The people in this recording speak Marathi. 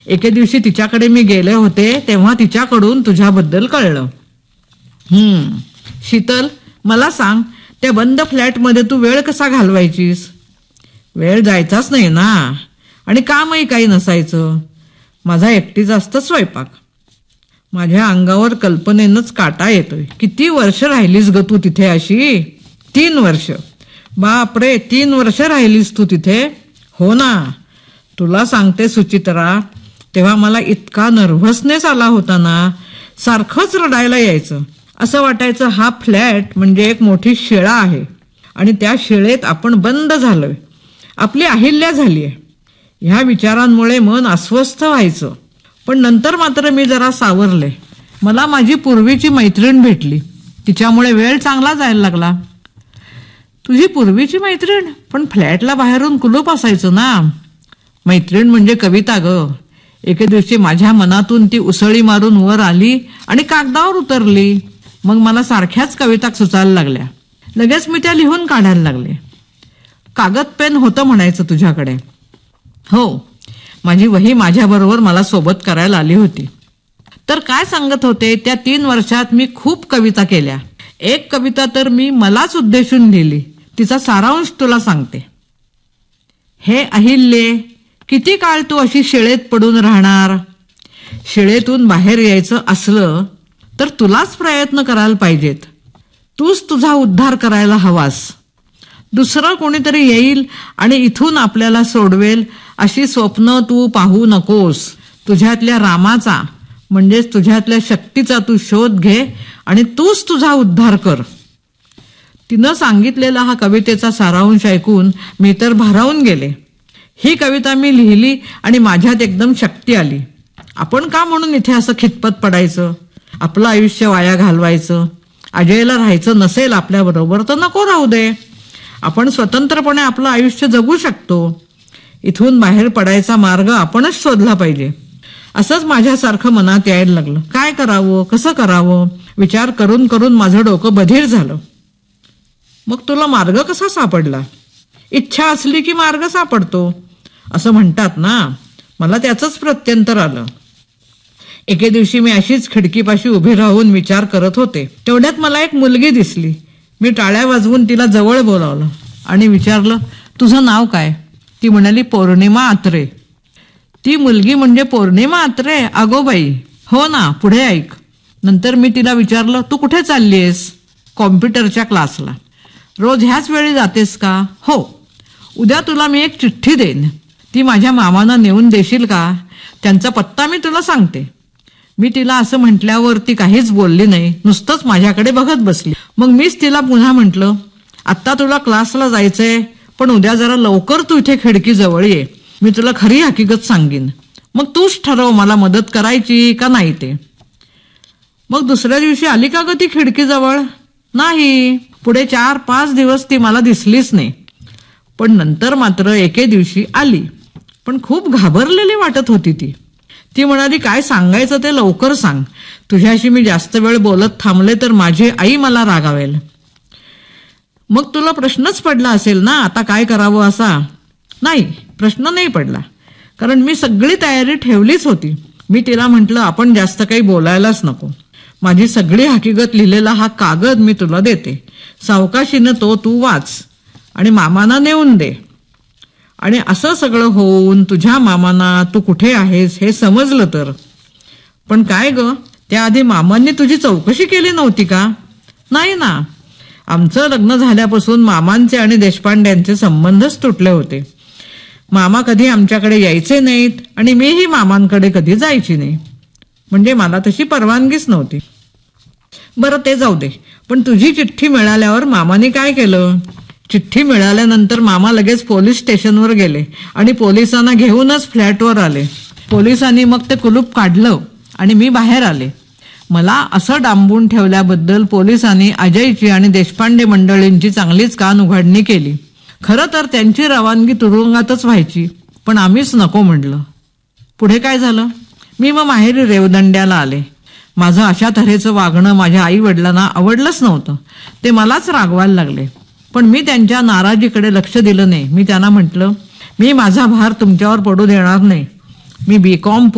एके दिवशी तिच्याकडे मी गेले होते तेव्हा तिच्याकडून तुझ्याबद्दल कळलं. शीतल, मला सांग, त्या बंद फ्लॅटमध्ये तू वेळ कसा घालवायचीस? वेळ जायचाच नाही ना, आणि कामही काही नसायचं. माझा एकटीचा असतं स्वयंपाक. माझ्या अंगावर कल्पनेनंच काटा येतोय. किती वर्ष राहिलीस ग तू तिथे अशी? 3 वर्ष. बापरे, 3 वर्ष राहिलीस तू तिथे? हो ना. तुला सांगते सुचित्रा, तेव्हा मला इतका नर्व्हसनेस आला होता ना, सारखंच रडायला यायचं. असं वाटायचं हा फ्लॅट म्हणजे एक मोठी शिळा आहे आणि त्या शिळेत आपण बंद झालोय, आपली अहिल्या झालीय. ह्या विचारांमुळे मन अस्वस्थ व्हायचं. पण नंतर मात्र मी जरा सावरले. मला माझी पूर्वीची मैत्रीण भेटली. तिच्यामुळे वेळ चांगला जायला लागला. तुझी पूर्वीची मैत्रीण? पण फ्लॅटला बाहेरून कुलूप असायचं ना. मैत्रीण म्हणजे कविता ग. एके दिवशी माझ्या मनातून ती उसळी मारून वर आली आणि कागदावर उतरली. मग मला सारख्याच कविता सुचायला लागल्या. लगेच मी त्या लिहून काढायला लागले. कागद पेन होतं म्हणायचं तुझ्याकडे? हो, माझी वही माझ्याबरोबर मला सोबत करायला आली होती. तर काय सांगत होते, त्या 3 वर्षात मी खूप कविता केल्या. एक कविता तर मी मलाच उद्देशून लिहिली. तिचा सारांश तुला सांगते. हे अहिल्ये, किती काळ तू अशी शिळेत पडून राहणार? शिळेतून बाहेर यायचं असलं तर तुलाच प्रयत्न करायला पाहिजेत. तूच तुझा उद्धार करायला हवास. दुसरं कोणीतरी येईल आणि इथून आपल्याला सोडवेल अशी स्वप्न तू पाहू नकोस. तुझ्यातल्या रामाचा म्हणजेच तुझ्यातल्या शक्तीचा तू शोध घे आणि तूच तुझा उद्धार कर. तिनं सांगितलेला हा कवितेचा सारांश ऐकून मी तर भारावून गेले. ही कविता मी लिहिली आणि माझ्यात एकदम शक्ती आली. आपण का म्हणून इथे असं खितपत पडायचं? आपलं आयुष्य वाया घालवायचं? अजयला राहायचं नसेल आपल्याबरोबर तर नको राहू दे. आपण स्वतंत्रपणे आपलं आयुष्य जगू शकतो. इथून बाहेर पडायचा मार्ग आपणच शोधला पाहिजे. असंच माझ्यासारखं मनात यायला लागलं. काय करावं, कसं करावं, विचार करून करून माझं डोकं बधीर झालं. मग तुला मार्ग कसा सापडला? इच्छा असली की मार्ग सापडतो असं म्हणतात ना. मला त्याचंच प्रत्यंतर आलं. एके दिवशी मी अशीच खिडकीपाशी उभी राहून विचार करत होते. तेवढ्यात मला एक मुलगी दिसली. मी टाळ्या वाजवून तिला जवळ बोलावलं आणि विचारलं, तुझं नाव काय? ती म्हणाली, पौर्णिमा आत्रे. ती मुलगी म्हणजे पौर्णिमा आत्रे? अगो बाई, हो ना, पुढे ऐक. नंतर मी तिला विचारलं, तू कुठे चाललीयस? कॉम्प्युटरच्या क्लासला. रोज ह्याच वेळी जातेस का? हो. उद्या तुला मी एक चिठ्ठी देईन, ती माझ्या मामांना नेऊन देशील का? त्यांचा पत्ता मी तुला सांगते. मी तिला असं म्हटल्यावर ती काहीच बोलली नाही, नुसतंच माझ्याकडे बघत बसली. मग मीच तिला पुन्हा म्हटलं, आत्ता तुला क्लासला जायचंय, पण उद्या जरा लवकर तू इथे खिडकीजवळ ये, मी तुला खरी हकीकत सांगीन. मग तूच ठरव मला मदत करायची का नाही ते. मग दुसऱ्या दिवशी आली का ग ती खिडकीजवळ? नाही. पुढे 4-5 दिवस ती मला दिसलीच नाही. पण नंतर मात्र एके दिवशी आली. पण खूप घाबरलेली वाटत होती ती. ती म्हणाली, काय सांगायचं ते लवकर सांग. तुझ्याशी मी जास्त वेळ बोलत थांबले तर माझी आई मला रागावेल. मग तुला प्रश्नच पडला असेल ना, आता काय करावं असा? नाही, प्रश्न नाही पडला, कारण मी सगळी तयारी ठेवलीच होती. मी तिला म्हटलं, आपण जास्त काही बोलायलाच नको. माझी सगळी हकीकत लिहिलेला हा कागद मी तुला देते. सावकाशीनं तो तू वाच आणि मामांना नेऊन दे. आणि असं सगळं होऊन तुझ्या मामांना तू कुठे आहेस हे समजलं तर. पण काय ग, त्याआधी मामांनी तुझी चौकशी केली नव्हती का? नाही ना. आमचं लग्न झाल्यापासून मामांचे आणि देशपांड्यांचे संबंधच तुटले होते. मामा कधी आमच्याकडे यायचे नाहीत आणि मीही मामांकडे कधी जायची नाही. म्हणजे मला तशी परवानगीच नव्हती. बरं, ते जाऊ दे. पण तुझी चिठ्ठी मिळाल्यावर मामाने काय केलं? चिठ्ठी मिळाल्यानंतर मामा लगेच पोलीस स्टेशनवर गेले आणि पोलिसांना घेऊनच फ्लॅटवर आले. पोलिसांनी मग ते कुलूप काढलं आणि मी बाहेर आले. मला असं डांबून ठेवल्याबद्दल पोलिसांनी अजयची आणि देशपांडे मंडळींची चांगलीच कान उघडणी केली. खरं तर त्यांची रवानगी तुरुंगातच व्हायची, पण आम्हीच नको म्हटलं. पुढे काय झालं? मी मग माहेरी रेवदंड्याला आले. माझं अशा तऱ्हेचं वागणं माझ्या आई वडिलांना आवडलंच नव्हतं. ते मलाच रागवायला लागले. पण मी त्यांच्या नाराजीकडे लक्ष दिलं नाही. मी त्यांना म्हटलं, मी माझा भार तुमच्यावर पडू देणार नाही. मी B.Com